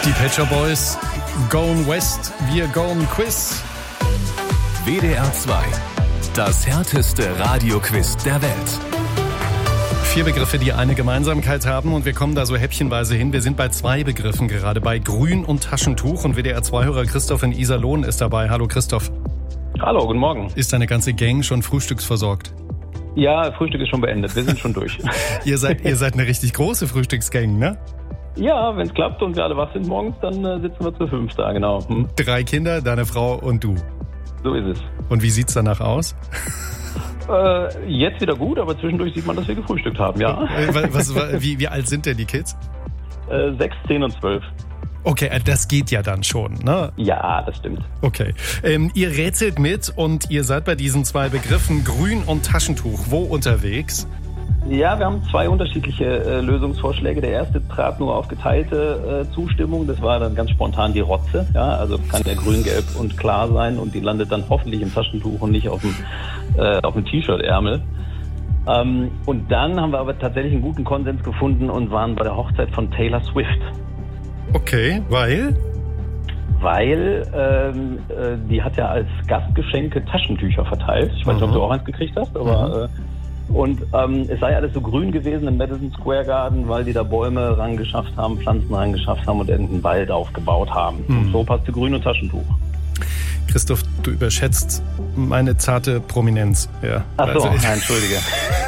Die Pet Shop Boys, Gone West, wir Gone Quiz. WDR 2, das härteste Radioquiz der Welt. 4 Begriffe, die eine Gemeinsamkeit haben, und wir kommen da so häppchenweise hin. Wir sind bei 2 Begriffen gerade, bei Grün und Taschentuch, und WDR 2-Hörer Christoph in Iserlohn ist dabei. Hallo Christoph. Hallo, guten Morgen. Ist deine ganze Gang schon frühstücksversorgt? Ja, Frühstück ist schon beendet, wir sind schon durch. Ihr seid eine richtig große Frühstücksgang, ne? Ja, wenn es klappt und wir alle wach sind morgens, dann sitzen wir zu 5 da, genau. 3 Kinder, deine Frau und du. So ist es. Und wie sieht's danach aus? Jetzt wieder gut, aber zwischendurch sieht man, dass wir gefrühstückt haben, ja. Wie alt sind denn die Kids? 6, 10 und 12. Okay, das geht ja dann schon, ne? Ja, das stimmt. Okay. Ihr rätselt mit und ihr seid bei diesen 2 Begriffen Grün und Taschentuch wo unterwegs? Ja, wir haben 2 unterschiedliche Lösungsvorschläge. Der erste trat nur auf geteilte Zustimmung. Das war dann ganz spontan die Rotze. Ja, also kann ja grün, gelb und klar sein und die landet dann hoffentlich im Taschentuch und nicht auf dem T-Shirt-Ärmel. Und dann haben wir aber tatsächlich einen guten Konsens gefunden und waren bei der Hochzeit von Taylor Swift. Okay, weil? Weil die hat ja als Gastgeschenke Taschentücher verteilt. Ich weiß nicht, ob du auch eins gekriegt hast, aber... Und es sei alles so grün gewesen im Madison Square Garden, weil die da Bäume rangeschafft haben, Pflanzen rangeschafft haben und irgendeinen Wald aufgebaut haben. Und so passte Grün und Taschentuch. Christoph, du überschätzt meine zarte Prominenz. Ja. Ach so, entschuldige.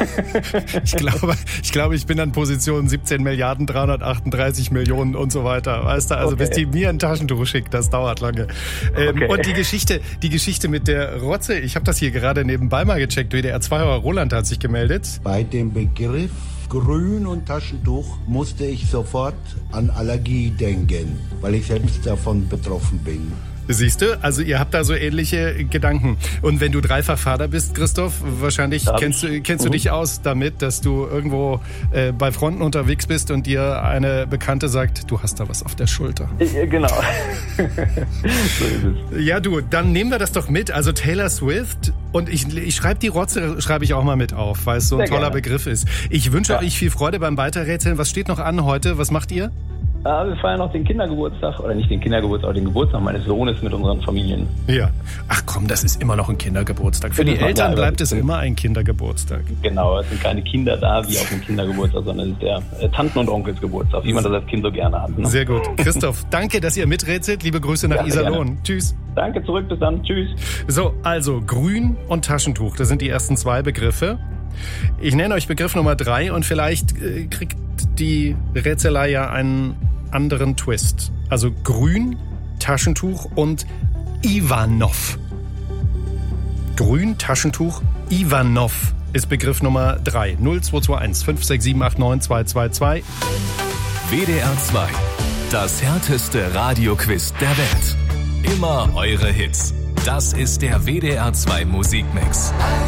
Ich glaube, ich bin an Position 17 Milliarden 338 Millionen und so weiter. Weißt du, also okay. Bis die mir ein Taschentuch schickt, das dauert lange. Okay. Und die Geschichte mit der Rotze, ich habe das hier gerade nebenbei mal gecheckt. WDR 2-Hörer Roland hat sich gemeldet. Bei dem Begriff Grün und Taschentuch musste ich sofort an Allergie denken, weil ich selbst davon betroffen bin. Siehst du, also ihr habt da so ähnliche Gedanken. Und wenn du dreifach Vater bist, Christoph, wahrscheinlich kennst du dich aus damit, dass du irgendwo bei Fronten unterwegs bist und dir eine Bekannte sagt, du hast da was auf der Schulter. Genau. So ist es. Ja du, dann nehmen wir das doch mit. Also Taylor Swift, und ich schreibe die Rotze, schreibe ich auch mal mit auf, weil es so ein toller Begriff ist. Ich wünsche euch viel Freude beim Weiterrätseln. Was steht noch an heute? Was macht ihr? Wir feiern noch den Kindergeburtstag, oder nicht den Kindergeburtstag, aber den Geburtstag meines Sohnes mit unseren Familien. Ja. Ach komm, das ist immer noch ein Kindergeburtstag. Für die Eltern bleibt es immer ein Kindergeburtstag. Genau, es sind keine Kinder da wie auf dem Kindergeburtstag, sondern es ist der Tanten- und Onkelsgeburtstag, wie man das als Kind so gerne hat. Ne? Sehr gut. Christoph, danke, dass ihr miträtselt. Liebe Grüße nach Iserlohn. Gerne. Tschüss. Danke, zurück, bis dann. Tschüss. So, also Grün und Taschentuch, das sind die ersten 2 Begriffe. Ich nenne euch Begriff Nummer 3 und vielleicht kriegt die Rätselei ja einen anderen Twist. Also Grün, Taschentuch und Ivanov. Grün, Taschentuch, Ivanov ist Begriff Nummer 3. 0221 56789 222. WDR 2, das härteste Radioquiz der Welt. Immer eure Hits. Das ist der WDR 2 Musikmix.